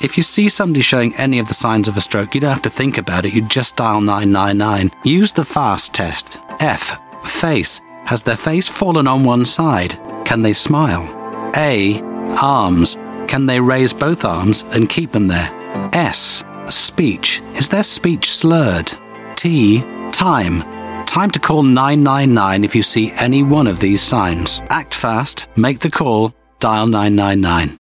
If you see somebody showing any of the signs of a stroke, you don't have to think about it. You just dial 999. Use the FAST test. F. Face. Has their face fallen on one side? Can they smile? A. Arms. Can they raise both arms and keep them there? S. Speech. Is their speech slurred? T. Time. Time to call 999 if you see any one of these signs. Act fast, make the call, dial 999.